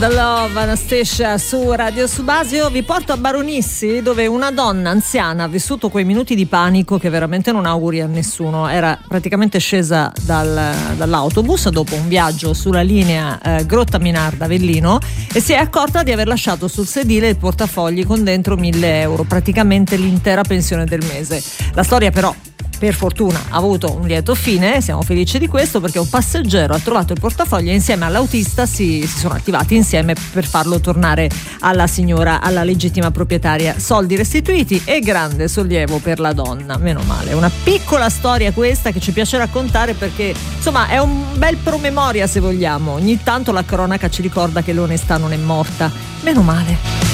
The Love, Anastasia su Radio Subasio. Vi porto a Baronissi, dove una donna anziana ha vissuto quei minuti di panico che veramente non auguri a nessuno. Era praticamente scesa dall'autobus dopo un viaggio sulla linea Grotta Minarda-Avellino e si è accorta di aver lasciato sul sedile il portafogli con dentro 1.000 euro, praticamente l'intera pensione del mese. La storia però, per fortuna, ha avuto un lieto fine. Siamo felici di questo perché un passeggero ha trovato il portafoglio e insieme all'autista si sono attivati insieme per farlo tornare alla signora, alla legittima proprietaria. Soldi restituiti e grande sollievo per la donna, meno male. Una piccola storia questa che ci piace raccontare perché insomma è un bel promemoria, se vogliamo. Ogni tanto la cronaca ci ricorda che l'onestà non è morta, meno male.